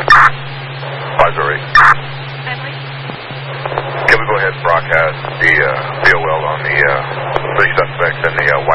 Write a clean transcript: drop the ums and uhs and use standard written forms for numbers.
508. Can we go ahead and broadcast the BOL on the 3 suspects in the